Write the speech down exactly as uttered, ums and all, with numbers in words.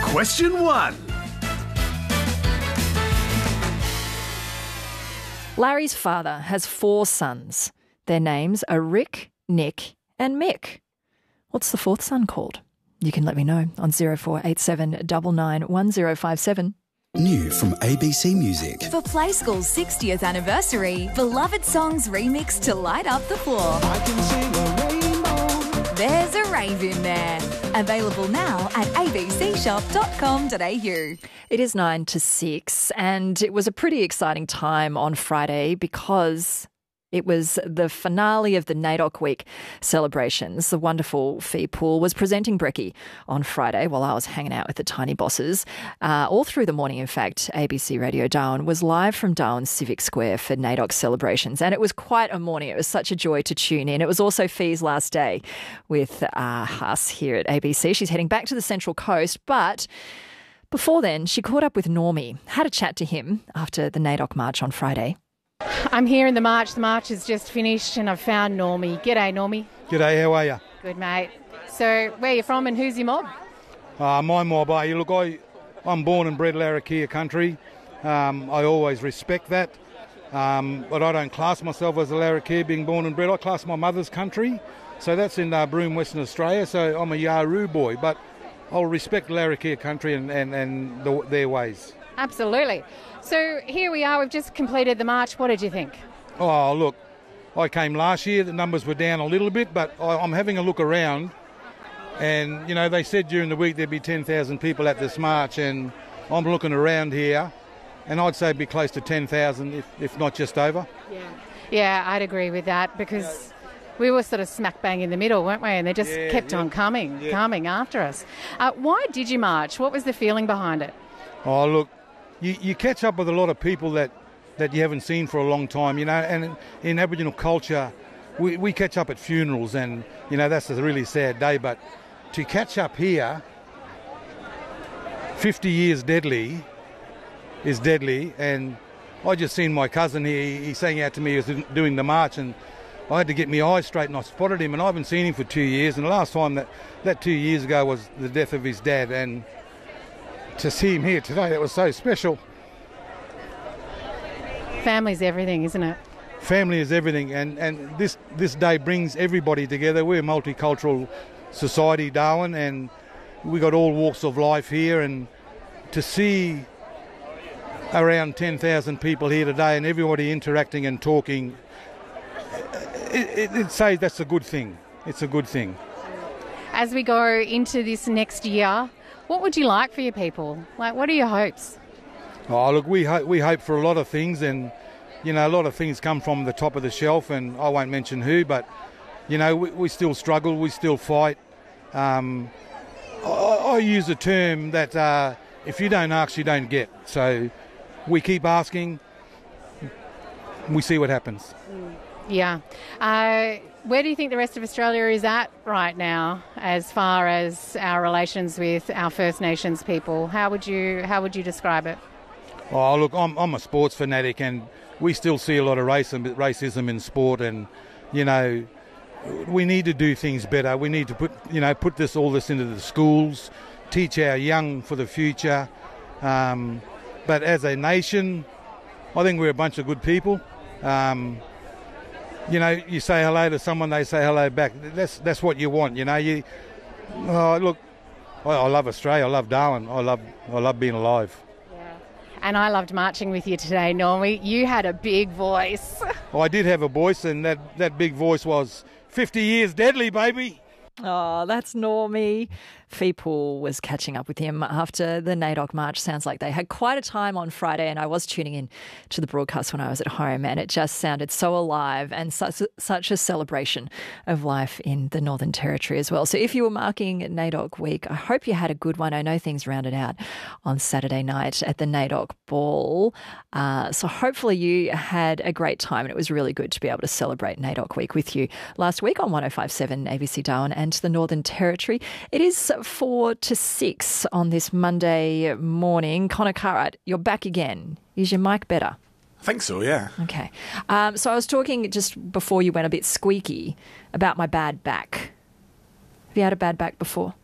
Question one. Larry's father has four sons. Their names are Rick, Nick and Mick. What's the fourth son called? You can let me know on zero four eight seven nine nine one zero five seven. New from A B C Music. For Play School's sixtieth anniversary, beloved songs remixed to light up the floor. I can sing a rainbow. There's a rave in there. Available now at a b c shop dot com dot a u. It is nine to six, and it was a pretty exciting time on Friday because it was the finale of the NAIDOC Week celebrations. The wonderful Fee Poole was presenting Brekkie on Friday while I was hanging out with the tiny bosses. Uh, all through the morning, in fact, A B C Radio Darwin was live from Darwin Civic Square for NAIDOC celebrations, and it was quite a morning. It was such a joy to tune in. It was also Fee's last day with uh, us here at A B C. She's heading back to the Central Coast, but before then, she caught up with Normie, had a chat to him after the NAIDOC March on Friday. I'm here in the march. The march has just finished and I've found Normie. G'day, Normie. G'day, how are you? Good, mate. So, where are you from and who's your mob? Uh, my mob, are you? Look, I, I'm born and bred Larrakia country. Um, I always respect that. Um, but I don't class myself as a Larrakia being born and bred. I class my mother's country. So that's in uh, Broome, Western Australia. So I'm a Yarroo boy. But I'll respect Larrakia country and, and, and the, their ways. Absolutely. So here we are, we've just completed the march. What did you think? Oh, look, I came last year, the numbers were down a little bit, but I, I'm having a look around and, you know, they said during the week there'd be ten thousand people at this march, and I'm looking around here and I'd say it'd be close to ten thousand, if, if not just over. Yeah, yeah, I'd agree with that because we were sort of smack bang in the middle, weren't we? And they just Yeah, kept yeah. on coming, Yeah. coming after us. Uh, why did you march? What was the feeling behind it? Oh, look, you, you catch up with a lot of people that, that you haven't seen for a long time, you know, and in, in Aboriginal culture, we, we catch up at funerals and, you know, that's a really sad day, but to catch up here, fifty years deadly is deadly, and I just seen my cousin here, he, he sang out to me, he was doing the march, and I had to get my eyes straight and I spotted him, and I haven't seen him for two years, and the last time that, that two years ago was the death of his dad, and to see him here today, that was so special. Family's everything, isn't it? Family is everything, and, and this, this day brings everybody together. We're a multicultural society, Darwin, and we got all walks of life here, and to see around ten thousand people here today and everybody interacting and talking, it, it, it says that's a good thing. It's a good thing. As we go into this next year, what would you like for your people? Like, what are your hopes? Oh, look, we hope, we hope for a lot of things, and, you know, a lot of things come from the top of the shelf, and I won't mention who, but, you know, we, we still struggle, we still fight. Um, I, I use a term that uh, if you don't ask, you don't get. So we keep asking, we see what happens. Yeah. Uh, where do you think the rest of Australia is at right now as far as our relations with our First Nations people? How would you how would you describe it? Oh, look, I'm, I'm a sports fanatic, and we still see a lot of racism, racism in sport, and, you know, we need to do things better. We need to put, you know, put this all this into the schools, teach our young for the future. Um, but as a nation, I think we're a bunch of good people. Um, you know, you say hello to someone, they say hello back. That's that's what you want, you know. You, oh, look, I, I love Australia. I love Darwin. I love I love being alive. And I loved marching with you today, Normie. You had a big voice. Oh, I did have a voice, and that, that big voice was fifty years deadly, baby. Oh, that's Normie. Fee Poole was catching up with him after the NAIDOC March. Sounds like they had quite a time on Friday, and I was tuning in to the broadcast when I was at home, and it just sounded so alive and such a, such a celebration of life in the Northern Territory as well. So if you were marking NAIDOC Week, I hope you had a good one. I know things rounded out on Saturday night at the NAIDOC Ball. Uh, so hopefully you had a great time, and it was really good to be able to celebrate NAIDOC Week with you last week on one oh five point seven A B C Darwin and the Northern Territory. It is four to six on this Monday morning. Connor Cartwright, you're back again. Is your mic better? I think so, yeah. Okay. Um, so I was talking just before you went a bit squeaky about my bad back. Have you had a bad back before?